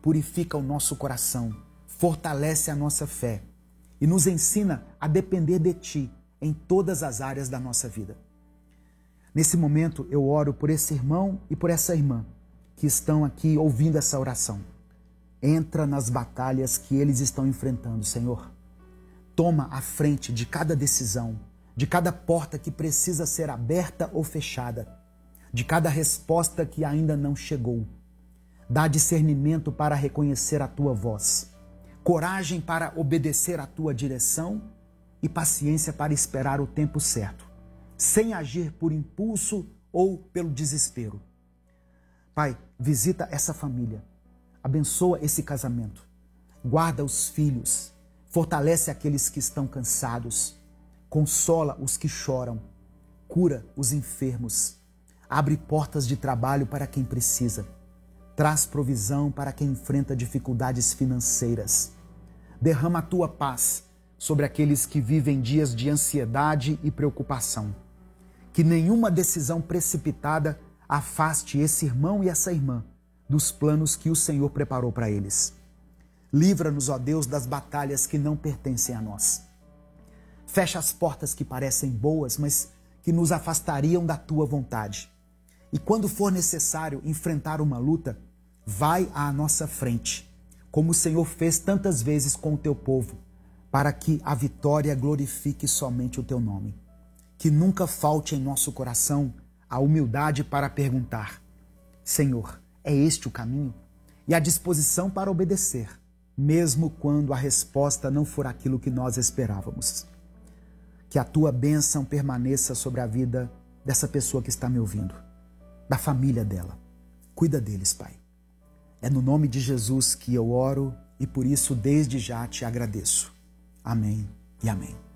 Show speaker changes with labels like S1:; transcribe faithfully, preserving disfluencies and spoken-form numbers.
S1: purifica o nosso coração, fortalece a nossa fé e nos ensina a depender de Ti em todas as áreas da nossa vida. Nesse momento eu oro por esse irmão e por essa irmã que estão aqui ouvindo essa oração. Entra nas batalhas que eles estão enfrentando, Senhor. Toma a frente de cada decisão, de cada porta que precisa ser aberta ou fechada, de cada resposta que ainda não chegou. Dá discernimento para reconhecer a Tua voz, coragem para obedecer a Tua direção e paciência para esperar o tempo certo, sem agir por impulso ou pelo desespero. Pai, visita essa família, abençoa esse casamento, guarda os filhos, fortalece aqueles que estão cansados, consola os que choram, cura os enfermos, abre portas de trabalho para quem precisa, traz provisão para quem enfrenta dificuldades financeiras, derrama a Tua paz sobre aqueles que vivem dias de ansiedade e preocupação. Que nenhuma decisão precipitada afaste esse irmão e essa irmã dos planos que o Senhor preparou para eles. Livra-nos, ó Deus, das batalhas que não pertencem a nós. Fecha as portas que parecem boas, mas que nos afastariam da Tua vontade. E quando for necessário enfrentar uma luta, vai à nossa frente, como o Senhor fez tantas vezes com o Teu povo, para que a vitória glorifique somente o Teu nome. Que nunca falte em nosso coração a humildade para perguntar: Senhor, é este o caminho? E a disposição para obedecer, mesmo quando a resposta não for aquilo que nós esperávamos. Que a Tua bênção permaneça sobre a vida dessa pessoa que está me ouvindo, da família dela. Cuida deles, Pai. É no nome de Jesus que eu oro e por isso desde já Te agradeço. Amém e amém.